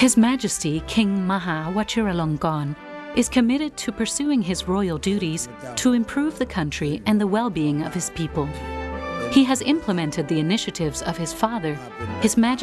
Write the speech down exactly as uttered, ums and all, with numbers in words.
His Majesty King Maha Vajiralongkorn is committed to pursuing his royal duties to improve the country and the well-being of his people. He has implemented the initiatives of his father, His Majesty